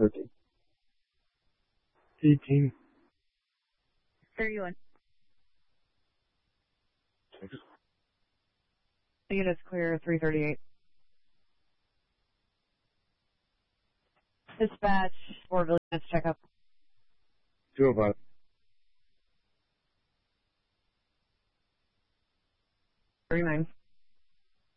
13. 18. 31. Thanks. Units clear 338. Dispatch, Orville units check up. 205. 39.